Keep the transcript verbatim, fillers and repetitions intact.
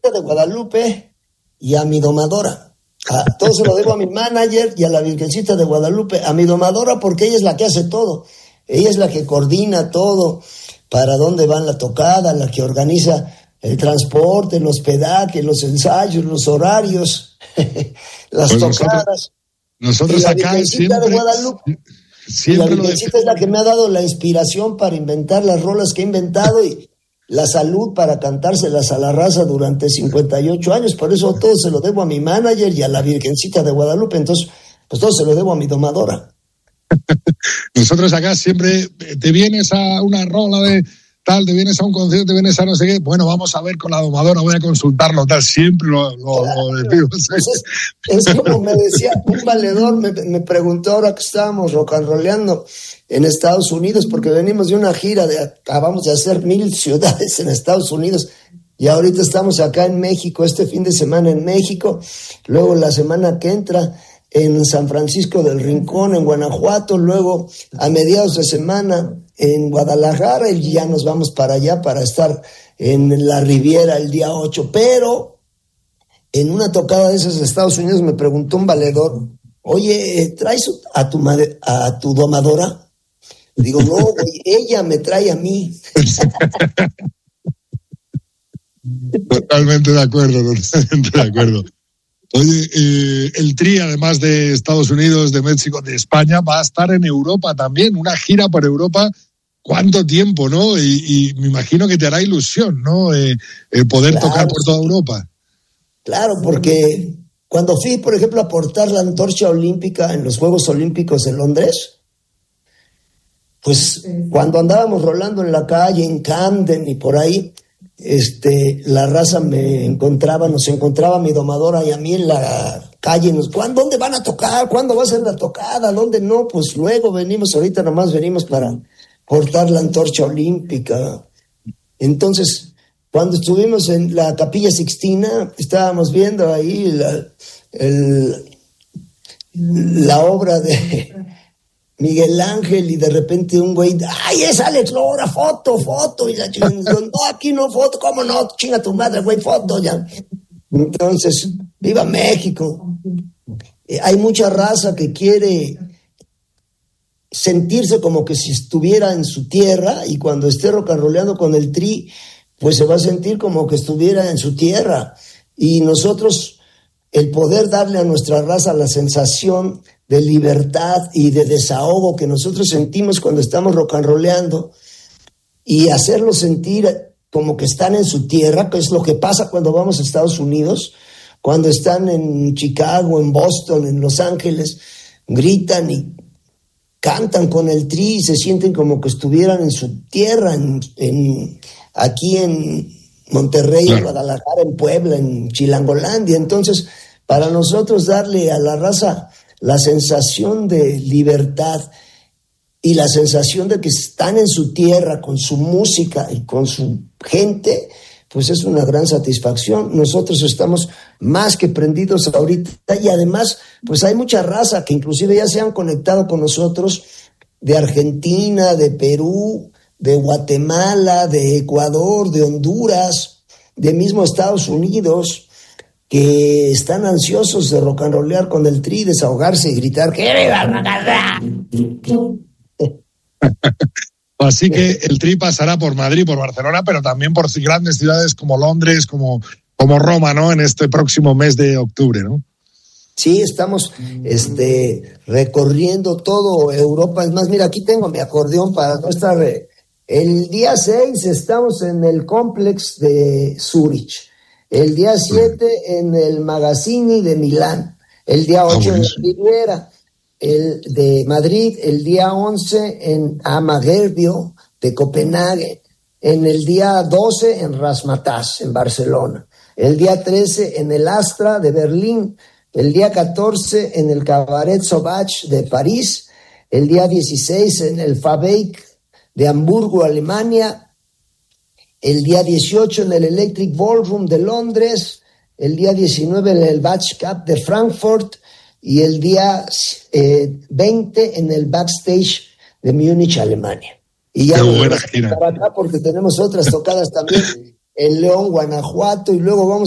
Virgencita de Guadalupe y a mi domadora. A, todo se lo debo a mi manager y a la Virgencita de Guadalupe, a mi domadora, porque ella es la que hace todo. Ella es la que coordina todo, para dónde van la tocada, la que organiza el transporte, el hospedaje, los ensayos, los horarios, las pues tocadas. Nosotros, nosotros acá siempre, de Guadalupe, siempre la Virgencita es la que me ha dado la inspiración para inventar las rolas que he inventado y la salud para cantárselas a la raza durante cincuenta y ocho años. Por eso todo se lo debo a mi manager y a la Virgencita de Guadalupe. Entonces, pues todo se lo debo a mi domadora. Nosotros acá siempre te vienes a una rola de tal, te vienes a un concierto, te vienes a no sé qué, bueno, vamos a ver con la domadora, voy a consultarlo, tal, siempre lo, lo, claro, lo decimos. Pues es, es como me decía un valedor, me, me preguntó ahora que estábamos rock and rollando en Estados Unidos, porque venimos de una gira, de acabamos de hacer mil ciudades en Estados Unidos, y ahorita estamos acá en México, este fin de semana en México, luego la semana que entra en San Francisco del Rincón, en Guanajuato, luego a mediados de semana en Guadalajara, y ya nos vamos para allá para estar en la Riviera el día ocho. Pero en una tocada de esos de Estados Unidos me preguntó un valedor, oye, ¿traes a tu, madre, a tu domadora? Digo, no, güey, ella me trae a mí. Totalmente de acuerdo, totalmente de acuerdo. Oye, eh, el Tri, además de Estados Unidos, de México, de España, va a estar en Europa también, una gira por Europa. ¿Cuánto tiempo, no? Y, y me imagino que te hará ilusión, ¿no? Eh, eh, poder claro, tocar por toda Europa. Claro, porque cuando fui, por ejemplo, a portar la antorcha olímpica en los Juegos Olímpicos de Londres, pues cuando andábamos rolando en la calle, en Camden y por ahí, este, la raza me encontraba, nos encontraba mi domadora y a mí en la calle, nos, ¿dónde van a tocar? ¿Cuándo va a ser la tocada? ¿Dónde no? Pues luego venimos, ahorita nomás venimos para portar la antorcha olímpica. Entonces, cuando estuvimos en la Capilla Sixtina, estábamos viendo ahí la, el, la obra de Miguel Ángel, y de repente un güey, ¡ay, es Alex Lora! ¡Foto, foto! Y la chingada, no, aquí no, foto, ¿cómo no? Chinga tu madre, güey, foto, ya. Entonces, ¡viva México! Eh, hay mucha raza que quiere sentirse como que si estuviera en su tierra, y cuando esté rock and rollando con el Tri, pues se va a sentir como que estuviera en su tierra. Y nosotros, el poder darle a nuestra raza la sensación de libertad y de desahogo que nosotros sentimos cuando estamos rock and rolleando, y hacerlos sentir como que están en su tierra, que es lo que pasa cuando vamos a Estados Unidos, cuando están en Chicago, en Boston, en Los Ángeles, gritan y cantan con el Tri y se sienten como que estuvieran en su tierra, en, en, aquí en Monterrey, claro, en Guadalajara, en Puebla, en Chilangolandia. Entonces, para nosotros darle a la raza la sensación de libertad y la sensación de que están en su tierra con su música y con su gente, pues es una gran satisfacción. Nosotros estamos más que prendidos ahorita, y además pues hay mucha raza que inclusive ya se han conectado con nosotros de Argentina, de Perú, de Guatemala, de Ecuador, de Honduras, de mismo Estados Unidos, que están ansiosos de rock and rollear con el Tri, desahogarse y gritar ¡que viva el rock and roll! Así que el Tri pasará por Madrid, por Barcelona, pero también por grandes ciudades como Londres, como, como Roma, ¿no? En este próximo mes de octubre, ¿no? Sí, estamos este, recorriendo todo Europa. Es más, mira, aquí tengo mi acordeón para no estar... El día seis estamos en el Complex de Zurich. El día siete en el Magazzini de Milán, el día ocho ah, en la Riviera, el de Madrid, el día once en Amagerbio de Copenhague, en el día doce en Razzmatazz en Barcelona, el día trece en el Astra de Berlín, el día catorce en el Cabaret Sauvage de París, el día dieciséis en el Fabeik de Hamburgo, Alemania, el día dieciocho en el Electric Ballroom de Londres, el día diecinueve en el Batch Cup de Frankfurt y el día eh, veinte en el Backstage de Múnich, Alemania. Y ya nos vamos para acá porque tenemos otras tocadas también en León, Guanajuato, y luego vamos